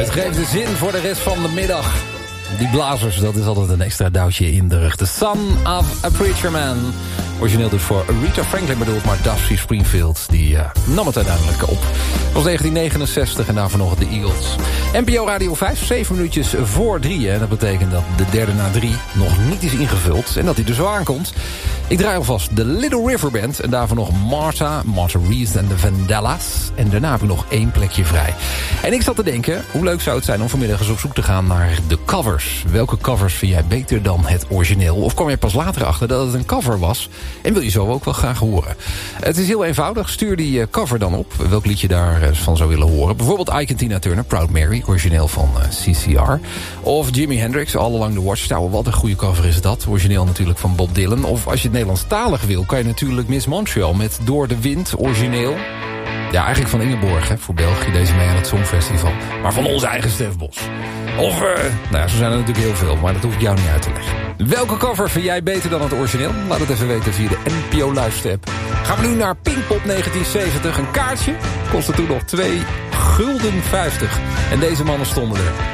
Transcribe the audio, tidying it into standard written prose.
Het geeft de zin voor de rest van de middag. Die blazers, dat is altijd een extra duwtje in de rug. The Son of a Preacher Man. Origineel dus voor Aretha Franklin bedoeld, maar Dusty Springfield die nam het uiteindelijk op. Het was 1969 en daarvoor nog de Eagles. NPO Radio 5, 7 minuutjes voor 3. En dat betekent dat de derde na 3 nog niet is ingevuld. En dat hij er zo aankomt. Ik draai alvast de Little River Band. En daarvoor nog Martha Reeves en de Vandellas. En daarna heb ik nog 1 plekje vrij. En ik zat te denken, hoe leuk zou het zijn om vanmiddag eens op zoek te gaan naar de covers. Welke covers vind jij beter dan het origineel? Of kwam je pas later achter dat het een cover was? En wil je zo ook wel graag horen? Het is heel eenvoudig. Stuur die cover dan op. Welk lied je daarvan zou willen horen. Bijvoorbeeld Ike en Tina Turner, Proud Mary. Origineel van CCR. Of Jimi Hendrix, All Along the Watchtower. Wat een goede cover is dat. Origineel natuurlijk van Bob Dylan. Of als je het Nederlandstalig wil, kan je natuurlijk Miss Montreal met Door de Wind. Origineel. Ja, eigenlijk van Ingeborg, hè, voor België. Deze mee aan het Songfestival. Maar van onze eigen Stef Bos. Of, nou ja, zo zijn er natuurlijk heel veel. Maar dat hoef ik jou niet uit te leggen. Welke cover vind jij beter dan het origineel? Laat het even weten via de NPO Luister-app. Gaan we nu naar Pinkpop 1970. Een kaartje kostte toen nog €2,50. En deze mannen stonden er.